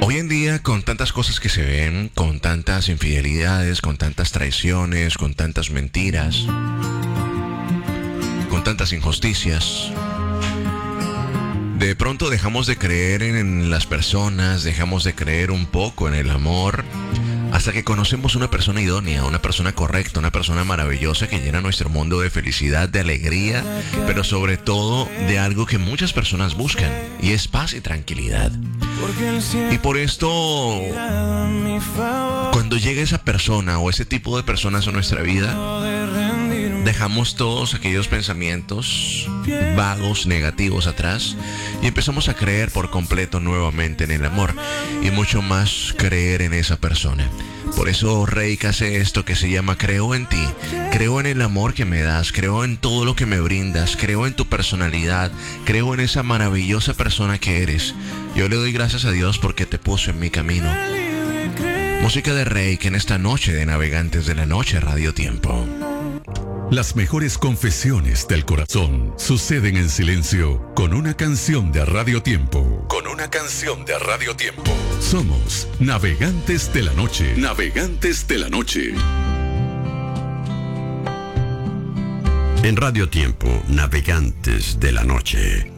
Hoy en día, con tantas cosas que se ven, con tantas infidelidades, con tantas traiciones, con tantas mentiras, con tantas injusticias, de pronto dejamos de creer en las personas, dejamos de creer un poco en el amor, hasta que conocemos una persona idónea, una persona correcta, una persona maravillosa que llena nuestro mundo de felicidad, de alegría, pero sobre todo de algo que muchas personas buscan, y es paz y tranquilidad. Y por esto, cuando llega esa persona o ese tipo de personas a nuestra vida, dejamos todos aquellos pensamientos vagos, negativos atrás y empezamos a creer por completo nuevamente en el amor y mucho más creer en esa persona. Por eso Reik hace esto que se llama creo en ti, creo en el amor que me das, creo en todo lo que me brindas, creo en tu personalidad, creo en esa maravillosa persona que eres. Yo le doy gracias a Dios porque te puso en mi camino. Música de Reik en esta noche de Navegantes de la Noche, Radio Tiempo. Las mejores confesiones del corazón suceden en silencio con una canción de Radio Tiempo. Con una canción de Radio Tiempo. Somos Navegantes de la Noche. Navegantes de la Noche. En Radio Tiempo, Navegantes de la Noche.